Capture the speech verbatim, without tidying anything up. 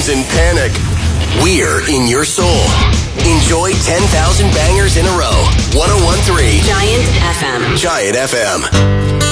in panic. We're in your soul. Enjoy ten thousand bangers in a row. one oh one point three Giant F M. Giant F M.